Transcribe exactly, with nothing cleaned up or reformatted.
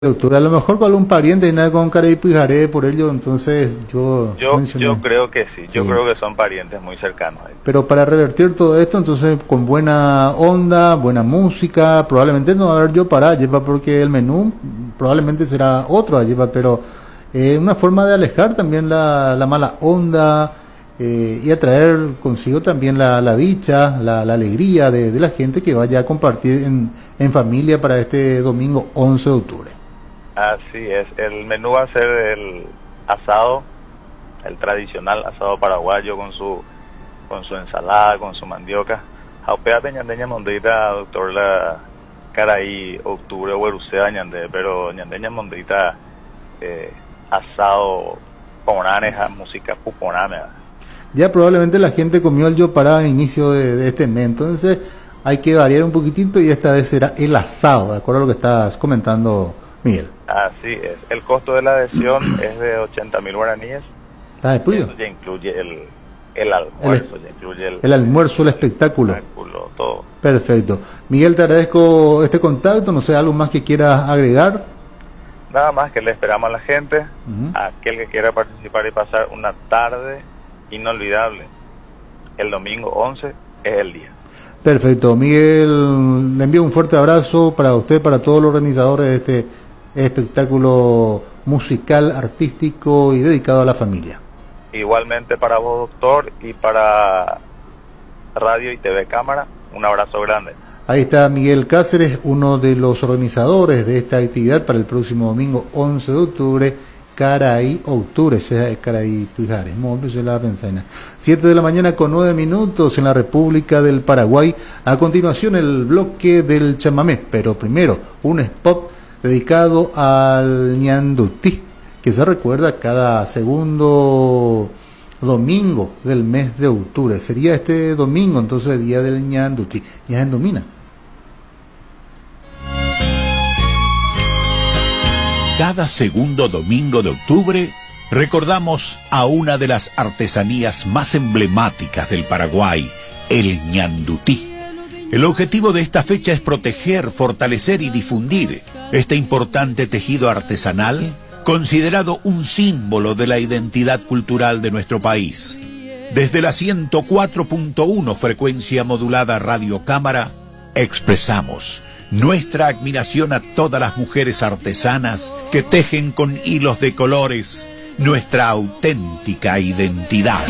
Doctor, a lo mejor con algún pariente y nada con Caraí Pujaré, por ello, entonces yo Yo, mencioné. yo creo que sí, yo Sí. creo que son parientes muy cercanos. ahí. Pero para revertir todo esto, entonces con buena onda, buena música, probablemente no va a haber yo para llevar porque el menú probablemente será otro allí, pero eh, una forma de alejar también la, la mala onda eh, y atraer consigo también la, la dicha, la, la alegría de, de la gente que vaya a compartir en, en familia para este domingo once de octubre. Así es, el menú va a ser el asado, el tradicional asado paraguayo con su con su ensalada, con su mandioca. Jaupea ñandeña mondita, doctor, la Caraí, octubre, huerusea ñande, pero ñandeña mondita eh, asado, ponaneja, música puponame. Ya probablemente la gente comió el yo para inicio de, de este mes, entonces hay que variar un poquitito y esta vez será el asado, de acuerdo a lo que estás comentando, Miguel. Así es, el costo de la adhesión es de ochenta mil guaraníes. ¿Está de puyo? Eso ya incluye el, el almuerzo, ya incluye el, El almuerzo, el espectáculo. espectáculo, todo. Perfecto. Miguel, te agradezco este contacto, no sé, algo más que quieras agregar. Nada más que le esperamos a la gente, Ujú. a aquel que quiera participar y pasar una tarde inolvidable. El domingo once es el día. Perfecto. Miguel, le envío un fuerte abrazo para usted, para todos los organizadores de este espectáculo musical, artístico y dedicado a la familia. Igualmente para vos, doctor, y para Radio y T V Cámara, un abrazo grande. Ahí está Miguel Cáceres, uno de los organizadores de esta actividad para el próximo domingo once de octubre, Caraí Octubre, sea Caraí Pujaré. siete de la mañana con nueve minutos en la República del Paraguay. A continuación el bloque del chamamé, pero primero un spot dedicado al ñandutí, que se recuerda cada segundo domingo del mes de octubre. Sería este domingo, entonces, el día del ñandutí. Ya en domina. Cada segundo domingo de octubre recordamos a una de las artesanías más emblemáticas del Paraguay, el ñandutí. El objetivo de esta fecha es proteger, fortalecer y difundir este importante tejido artesanal, considerado un símbolo de la identidad cultural de nuestro país. Desde la ciento cuatro punto uno frecuencia modulada Radio Cámara, expresamos nuestra admiración a todas las mujeres artesanas que tejen con hilos de colores nuestra auténtica identidad.